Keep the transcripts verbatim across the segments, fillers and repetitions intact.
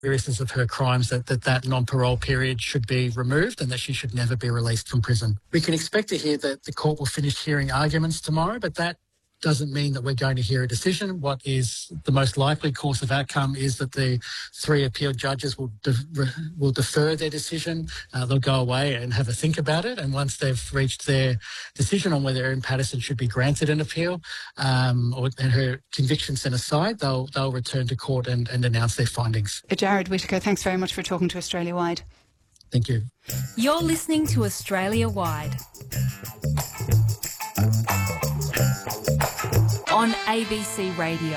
seriousness of her crimes, that that, that non-parole period should be removed and that she should never be released from prison. We can expect to hear that the court will finish hearing arguments tomorrow, but that doesn't mean that we're going to hear a decision. What is the most likely course of outcome is that the three appeal judges will de- will defer their decision. Uh, they'll go away and have a think about it. And once they've reached their decision on whether Erin Patterson should be granted an appeal um, or and her conviction set aside, they'll they'll return to court and, and announce their findings. Jared Whittaker, thanks very much for talking to Australia Wide. Thank you. You're listening to Australia Wide on A B C Radio.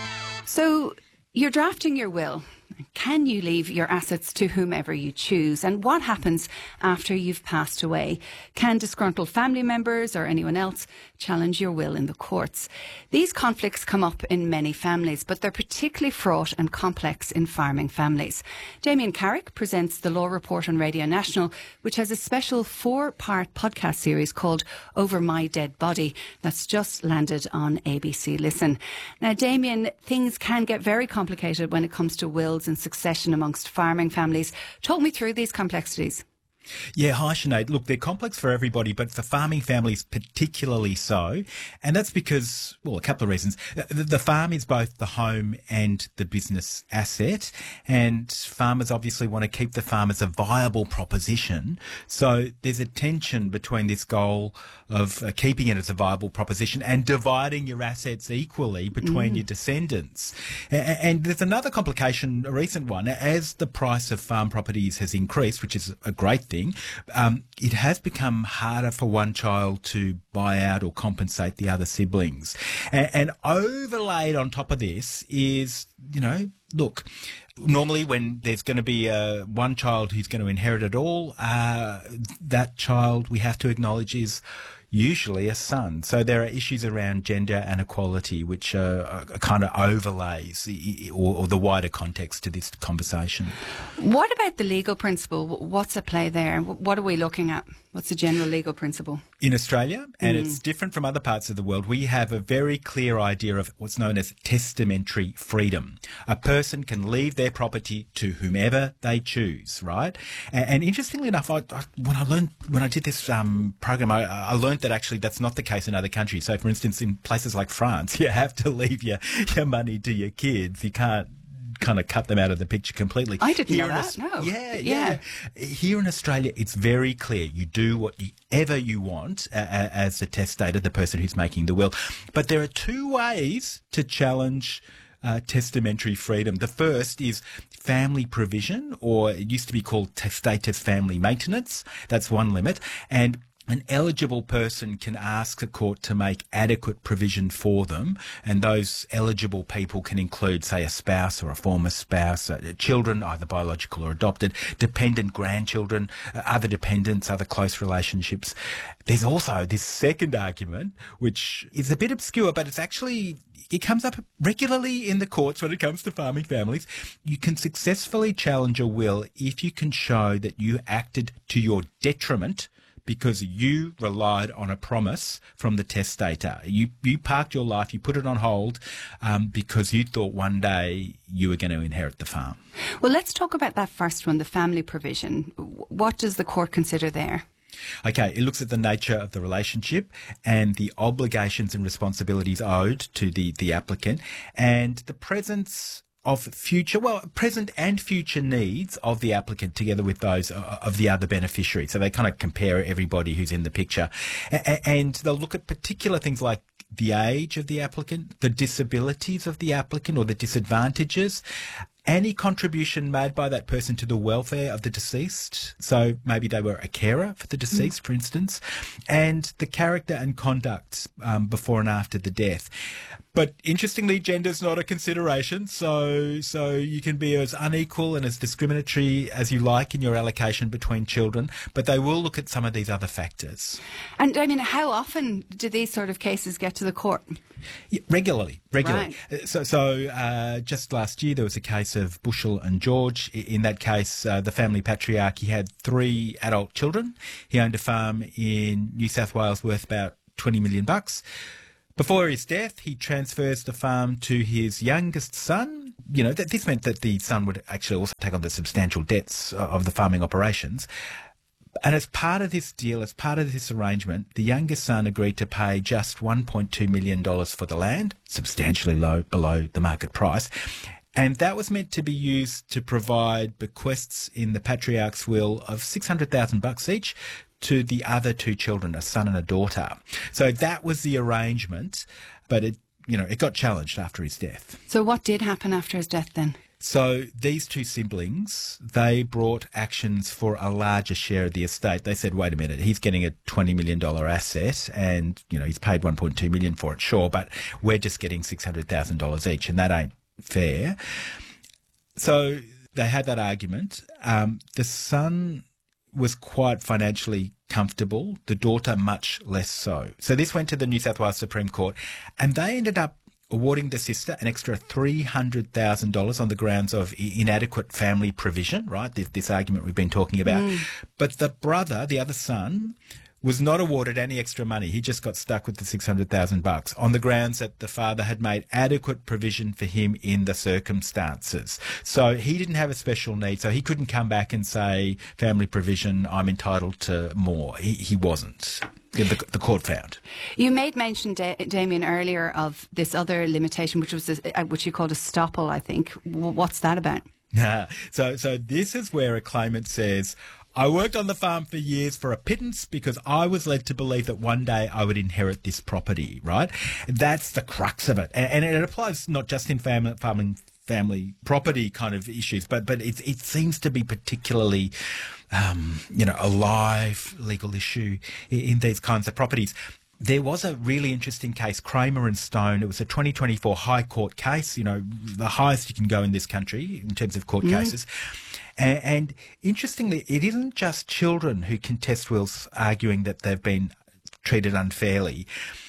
So you're drafting your will. Can you leave your assets to whomever you choose? And what happens after you've passed away? Can disgruntled family members or anyone else challenge your will in the courts? These conflicts come up in many families, but they're particularly fraught and complex in farming families. Damien Carrick presents the Law Report on Radio National, which has a special four-part podcast series called Over My Dead Body that's just landed on A B C Listen. Now, Damien, things can get very complicated when it comes to wills and succession amongst farming families. Talk me through these complexities. Yeah, hi Sinead. Look, they're complex for everybody, but for farming families particularly so. And that's because, well, a couple of reasons. The, the farm is both the home and the business asset, and farmers obviously want to keep the farm as a viable proposition. So there's a tension between this goal of uh, keeping it as a viable proposition and dividing your assets equally between mm. your descendants. And, and there's another complication, a recent one. As the price of farm properties has increased, which is a great thing, Um, it has become harder for one child to buy out or compensate the other siblings. And, and overlaid on top of this is, you know, look, normally when there's going to be uh, one child who's going to inherit it all, uh, that child we have to acknowledge is usually a son. So there are issues around gender and equality which uh, kind of overlays or, or the wider context to this conversation. What about the legal principle? What's at play there? What are we looking at? What's the general legal principle? In Australia, and Mm. it's different from other parts of the world, we have a very clear idea of what's known as testamentary freedom. A person can leave their property to whomever they choose, right? And, and interestingly enough, I, I, when I learned, when I did this um, program, I, I learned that actually that's not the case in other countries. So, for instance, in places like France, you have to leave your, your money to your kids. You can't kind of cut them out of the picture completely. I didn't Here know in that, Aus- no. Yeah, Yeah. yeah. Here in Australia, it's very clear. You do whatever you want uh, as the testator, the person who's making the will. But there are two ways to challenge uh, testamentary freedom. The first is family provision, or it used to be called testator's family maintenance. That's one limit. And an eligible person can ask the court to make adequate provision for them, and those eligible people can include, say, a spouse or a former spouse, uh, children, either biological or adopted, dependent grandchildren, uh, other dependents, other close relationships. There's also this second argument, which is a bit obscure, but it's actually, it comes up regularly in the courts when it comes to farming families. You can successfully challenge a will if you can show that you acted to your detriment because you relied on a promise from the testator. You you parked your life, you put it on hold um, because you thought one day you were going to inherit the farm. Well, let's talk about that first one, the family provision. What does the court consider there? Okay, it looks at the nature of the relationship and the obligations and responsibilities owed to the, the applicant and the presence of future, well, present and future needs of the applicant together with those of the other beneficiaries. So they kind of compare everybody who's in the picture. And they'll look at particular things like the age of the applicant, the disabilities of the applicant or the disadvantages, any contribution made by that person to the welfare of the deceased. So maybe they were a carer for the deceased, mm. for instance, and the character and conduct um, before and after the death. But interestingly, gender's not a consideration, so so you can be as unequal and as discriminatory as you like in your allocation between children, but they will look at some of these other factors. And, I mean, how often do these sort of cases get to the court? Yeah, regularly, regularly. Right. So, so uh, just last year there was a case of Bushell and George. In that case, uh, the family patriarch, he had three adult children. He owned a farm in New South Wales worth about twenty million bucks. Before his death, he transfers the farm to his youngest son, you know, that this meant that the son would actually also take on the substantial debts of the farming operations. And as part of this deal, as part of this arrangement, the youngest son agreed to pay just one point two million dollars for the land, substantially low below the market price. And that was meant to be used to provide bequests in the patriarch's will of six hundred thousand bucks each to the other two children, a son and a daughter. So that was the arrangement, but it, you know, it got challenged after his death. So what did happen after his death then? So these two siblings, they brought actions for a larger share of the estate. They said, wait a minute, he's getting a twenty million dollars asset and, you know, he's paid one point two million dollars for it, sure, but we're just getting six hundred thousand dollars each, and that ain't fair. So they had that argument. Um, the son was quite financially comfortable, the daughter much less so. So this went to the New South Wales Supreme Court, and they ended up awarding the sister an extra three hundred thousand dollars on the grounds of inadequate family provision, right, this, this argument we've been talking about. Mm. But the brother, the other son, was not awarded any extra money. He just got stuck with the six hundred thousand bucks on the grounds that the father had made adequate provision for him in the circumstances. So he didn't have a special need, so he couldn't come back and say, family provision, I'm entitled to more. He, he wasn't. The, the court found. You made mention, da- Damien, earlier of this other limitation, which was a, which you called estoppel, I think. W- what's that about? so, so this is where a claimant says, I worked on the farm for years for a pittance because I was led to believe that one day I would inherit this property, right? That's the crux of it. And, and it applies not just in family, farming, family property kind of issues, but, but it, it seems to be particularly, um, you know, a live legal issue in, in these kinds of properties. There was a really interesting case, Kramer and Stone. It was a twenty twenty-four High Court case, you know, the highest you can go in this country in terms of court mm. cases. And, and interestingly, it isn't just children who contest wills arguing that they've been treated unfairly.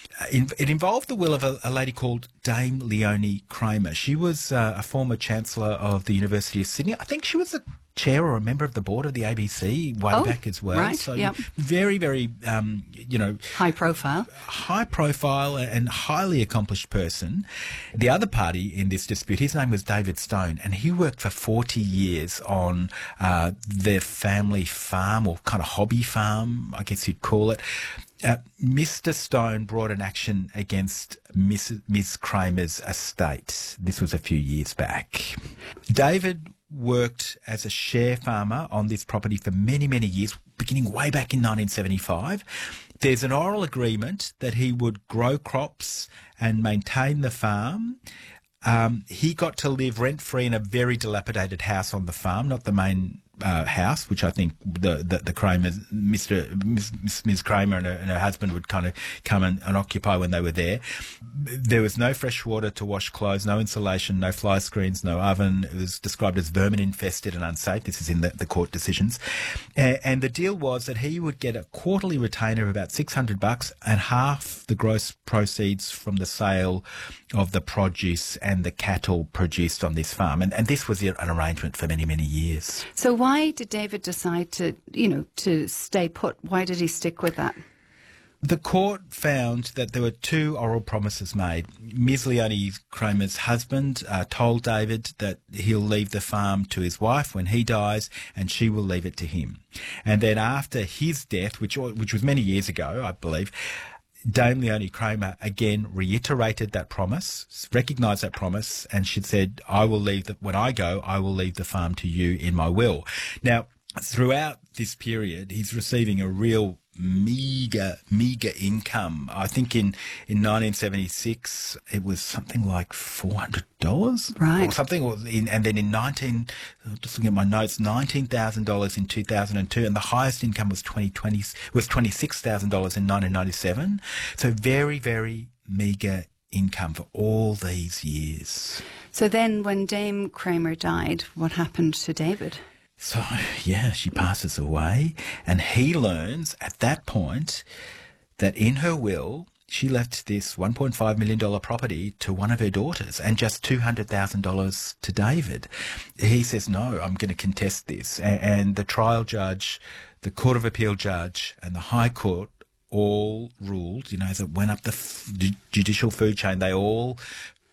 It involved the will of a, a lady called Dame Leonie Kramer. She was uh, a former Chancellor of the University of Sydney. I think she was a chair or a member of the board of the A B C way oh, back as well. Right, so yep. very, very, um, you know... High profile. High profile and highly accomplished person. The other party in this dispute, his name was David Stone, and he worked for forty years on uh, their family farm, or kind of hobby farm, I guess you'd call it. Uh, Mister Stone brought an action against Miss Miss Kramer's estate. This was a few years back. David worked as a share farmer on this property for many, many years, beginning way back in nineteen seventy-five. There's an oral agreement that he would grow crops and maintain the farm. Um, he got to live rent-free in a very dilapidated house on the farm, not the main uh, house, which I think the the, the Kramer, Mister Miss, Miss Kramer and her, and her husband would kind of come and, and occupy when they were there. There was no fresh water to wash clothes, no insulation, no fly screens, no oven. It was described as vermin infested and unsafe. This is in the, the court decisions. And, and the deal was that he would get a quarterly retainer of about six hundred bucks and half the gross proceeds from the sale of the produce and the cattle produced on this farm. And, and this was an arrangement for many, many years. So why did David decide to, you know, to stay put? Why did he stick with that? The court found that there were two oral promises made. Miss Leonie Kramer's husband uh, told David that he'll leave the farm to his wife when he dies, and she will leave it to him. And then after his death, which which was many years ago, I believe, Dame Leonie Kramer again reiterated that promise, recognised that promise, and she said, I will leave the, when I go, I will leave the farm to you in my will. Now, throughout this period, he's receiving a real meagre, meagre income. I think in, in nineteen seventy-six, it was something like four hundred dollars. Right. Or something. Or in, and then in nineteen, just looking at my notes, nineteen thousand dollars in two thousand two, and the highest income was twenty twenty was twenty-six thousand dollars in nineteen ninety-seven. So very, very meagre income for all these years. So then when Dame Kramer died, what happened to David? So, yeah, she passes away, and he learns at that point that in her will, she left this one point five million dollars property to one of her daughters and just two hundred thousand dollars to David. He says, no, I'm going to contest this. And, and the trial judge, the Court of Appeal judge, and the High Court all ruled, you know, as it went up the f- judicial food chain, they all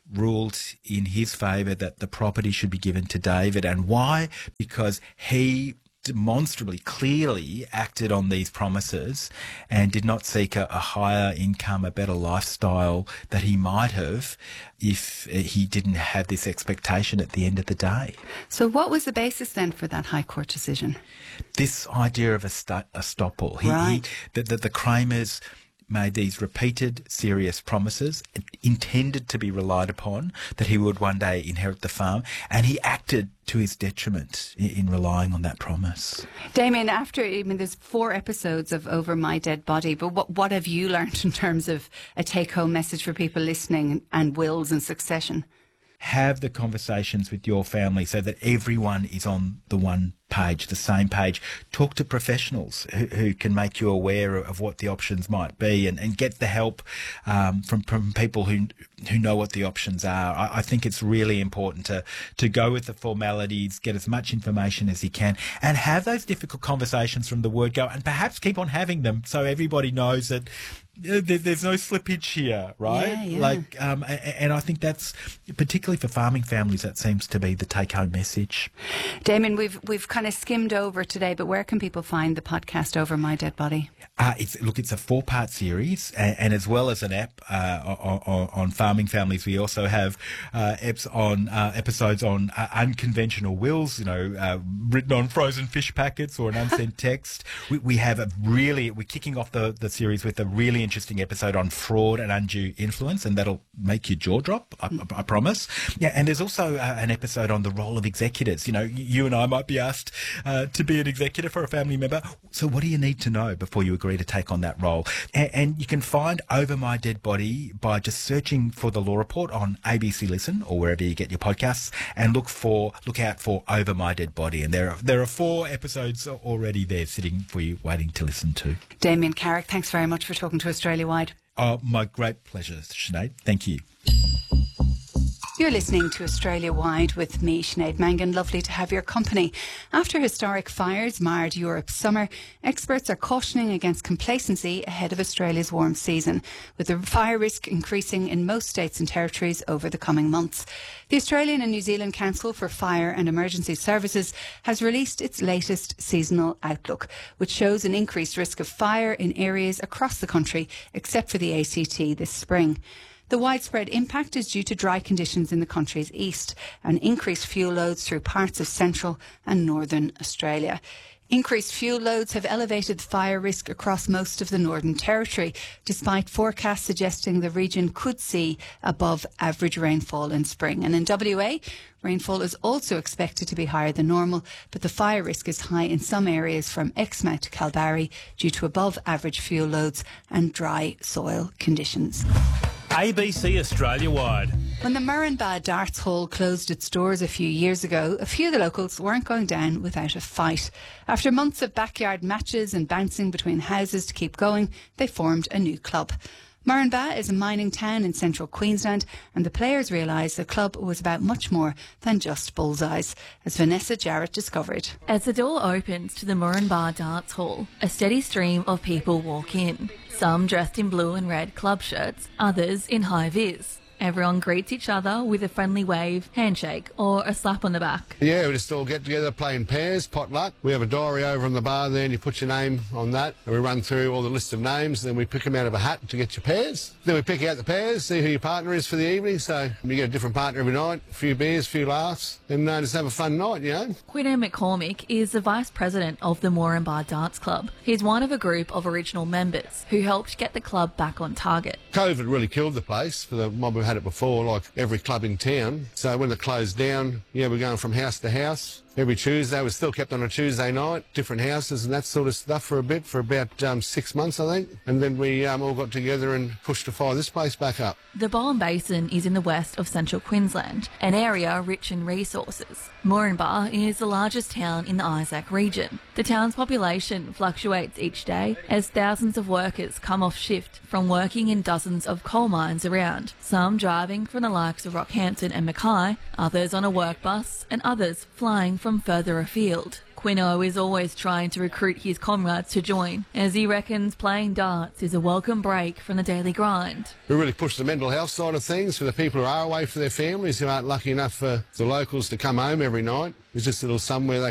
ruled in his favour that the property should be given to David. And why? Because he demonstrably, clearly acted on these promises and did not seek a, a higher income, a better lifestyle that he might have if he didn't have this expectation at the end of the day. So what was the basis then for that High Court decision? This idea of a, st- a stopple. He, right. He, that the, the Kramers made these repeated serious promises intended to be relied upon, that he would one day inherit the farm, and he acted to his detriment in, in relying on that promise. Damien, after, I mean, there's four episodes of Over My Dead Body, but what, what have you learned in terms of a take-home message for people listening and wills and succession? Have the conversations with your family so that everyone is on the one page, the same page. Talk to professionals who, who can make you aware of what the options might be, and, and get the help um, from, from people who who know what the options are. I, I think it's really important to, to go with the formalities, get as much information as you can, and have those difficult conversations from the word go, and perhaps keep on having them so everybody knows that there, there's no slippage here, right? Yeah, yeah. Like, um, and I think that's, particularly for farming families, that seems to be the take-home message. Damien, we've we've kind of skimmed over today, but where can people find the podcast Over My Dead Body? Uh, it's, look, it's a four-part series, and, and as well as an app uh, on, on farming families, we also have uh, eps on uh, episodes on uh, unconventional wills, you know, uh, written on frozen fish packets or an unsent text. We, we have a really, we're kicking off the, the series with a really interesting episode on fraud and undue influence, and that'll make your jaw drop, I, I promise. Yeah, and there's also uh, an episode on the role of executors. You know, you and I might be asked uh, to be an executor for a family member. So what do you need to know before you agree to take on that role? And, and you can find Over My Dead Body by just searching for The Law Report on A B C Listen or wherever you get your podcasts, and look for look out for Over My Dead Body. And there are, there are four episodes already there sitting for you, waiting to listen to. Damien Carrick, thanks very much for talking to Australia Wide. Oh, my great pleasure, Sinead. Thank you. You're listening to Australia Wide with me, Sinead Mangan. Lovely to have your company. After historic fires marred Europe's summer, experts are cautioning against complacency ahead of Australia's warm season, with the fire risk increasing in most states and territories over the coming months. The Australian and New Zealand Council for Fire and Emergency Services has released its latest seasonal outlook, which shows an increased risk of fire in areas across the country, except for the A C T this spring. The widespread impact is due to dry conditions in the country's east and increased fuel loads through parts of central and northern Australia. Increased fuel loads have elevated fire risk across most of the Northern Territory, despite forecasts suggesting the region could see above average rainfall in spring. And in W A, rainfall is also expected to be higher than normal, but the fire risk is high in some areas from Exmouth to Kalbarri due to above average fuel loads and dry soil conditions. A B C Australia Wide. When the Murrumba Darts Hall closed its doors a few years ago, a few of the locals weren't going down without a fight. After months of backyard matches and bouncing between houses to keep going, they formed a new club. Murrumba is a mining town in central Queensland, and the players realised the club was about much more than just bullseyes, as Vanessa Jarrett discovered. As the door opens to the Murrumba Darts Hall, a steady stream of people walk in. Some dressed in blue and red club shirts, others in high-vis. Everyone greets each other with a friendly wave, handshake or a slap on the back. Yeah, we just all get together, play in pairs, potluck. We have a diary over on the bar there and you put your name on that. And we run through all the list of names, then we pick them out of a hat to get your pairs. Then we pick out the pairs, see who your partner is for the evening. So you get a different partner every night, a few beers, a few laughs, and uh, just have a fun night, you know. Quinn McCormick is the vice president of the Murrumba Darts Club. He's one of a group of original members who helped get the club back on target. COVID really killed the place for the mob who had it before, like every club in town. So when it closed down, yeah, we're going from house to house. Every Tuesday, we still kept on a Tuesday night, different houses and that sort of stuff for a bit, for about um, six months, I think. And then we um, all got together and pushed to fire this place back up. The Bowen Basin is in the west of central Queensland, an area rich in resources. Murrumba is the largest town in the Isaac region. The town's population fluctuates each day as thousands of workers come off shift from working in dozens of coal mines around, some driving from the likes of Rockhampton and Mackay, others on a work bus, and others flying from further afield. Quino is always trying to recruit his comrades to join, as he reckons playing darts is a welcome break from the daily grind. We really push the mental health side of things for the people who are away for their families, who aren't lucky enough for the locals to come home every night. There's just a little somewhere they